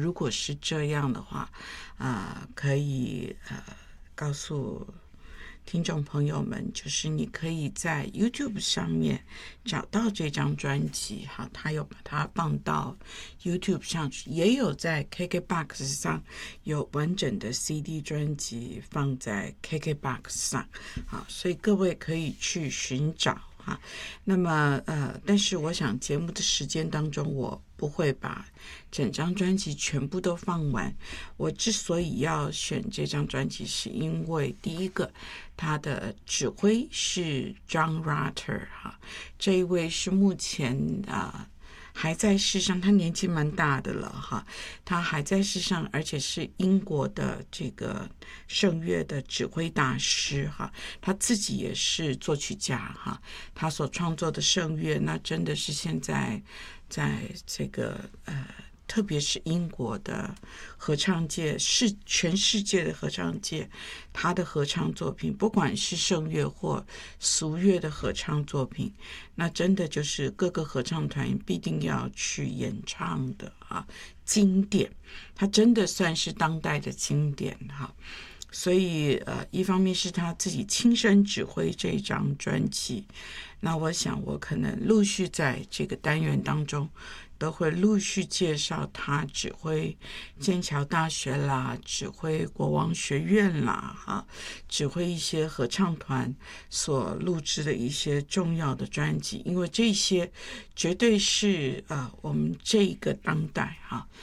如果是这样的话，可以告诉听众朋友们，就是你可以在 YouTube 上面找到这张专辑，哈，他有把它放到 YouTube 上去，也有在 KKBOX 上有完整的 CD 专辑放在 KKBOX 上，好，所以各位可以去寻找哈。那么但是我想节目的时间当中，我不会把整张专辑全部都放完。我之所以要选这张专辑，是因为第一个，他的指挥是 John Rutter 哈，这一位是目前还在世上，他年纪蛮大的了哈，他还在世上，而且是英国的这个圣乐的指挥大师哈，他自己也是作曲家哈，他所创作的圣乐那真的是现在在这个特别是英国的合唱界，全世界的合唱界，他的合唱作品，不管是圣乐或俗乐的合唱作品，那真的就是各个合唱团必定要去演唱的经典，他真的算是当代的经典哈。所以一方面是他自己亲身指挥这张专辑，那我想我可能陆续在这个单元当中都会陆续介绍他指挥剑桥大学啦，指挥国王学院啦，指挥一些合唱团所录制的一些重要的专辑，因为这些绝对是我们这个当代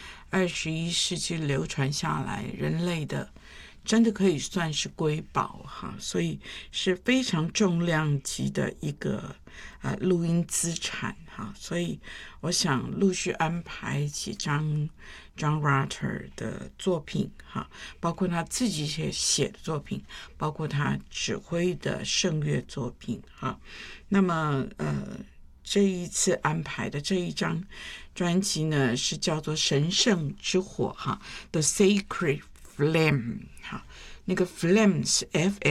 21世纪流传下来人类的真的可以算是瑰宝哈，所以是非常重量级的一个录音资产哈，所以我想陆续安排几张 John Rutter 的作品哈，包括他自己写的作品，包括他指挥的圣乐作品哈。那么这一次安排的这一张专辑呢，是叫做神圣之火哈 The Sacred Flame 哈，那个 flame 是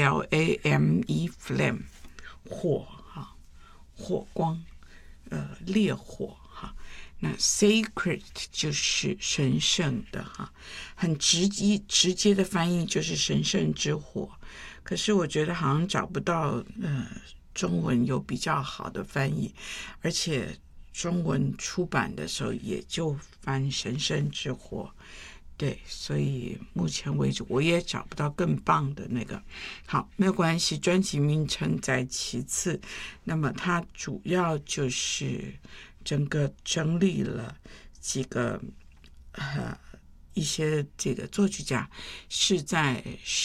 FLAME flame 火哈，火光烈火哈，那 sacred 就是神圣的哈，很直接的翻译就是神圣之火，可是我觉得好像找不到中文有比较好的翻译，而且中文出版的时候也就翻神圣之火，对，所以目前为止我也找不到更棒的那个。好，没有关系，专辑名称在其次，那么它主要就是整个整理了几个一些这个作曲家是在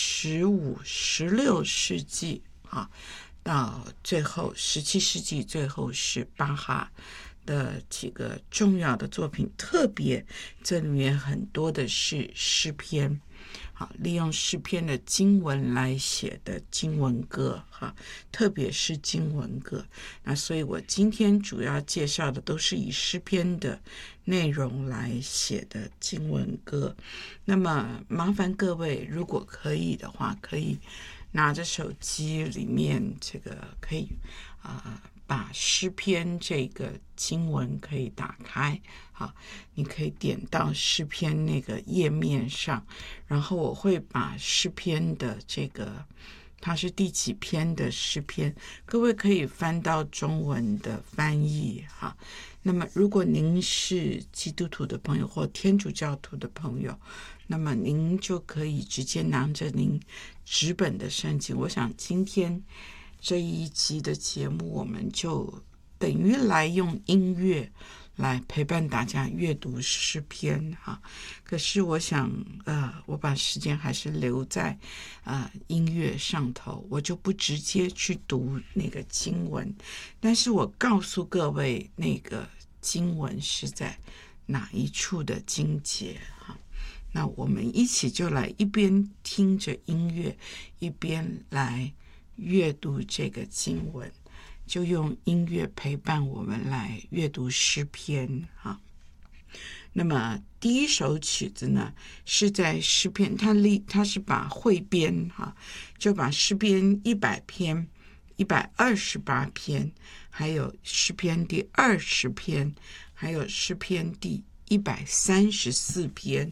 15、16世纪到最后17世纪，最后是巴哈的几个重要的作品，特别这里面很多的是诗篇，利用诗篇的经文来写的经文歌特别是经文歌。那所以我今天主要介绍的都是以诗篇的内容来写的经文歌。那么麻烦各位，如果可以的话，可以拿着手机里面这个可以把诗篇这个经文可以打开，你可以点到诗篇那个页面上，然后我会把诗篇的这个它是第几篇的诗篇，各位可以翻到中文的翻译那么如果您是基督徒的朋友或天主教徒的朋友，那么您就可以直接拿着您纸本的圣经。我想今天这一集的节目，我们就等于来用音乐来陪伴大家阅读诗篇可是我想我把时间还是留在音乐上头，我就不直接去读那个经文，但是我告诉各位那个经文是在哪一处的经节那我们一起就来一边听着音乐，一边来阅读这个经文，就用音乐陪伴我们来阅读诗篇那么第一首曲子呢，是在诗篇，它是把汇编就把诗篇100篇、128篇，还有诗篇第20篇，还有诗篇第134篇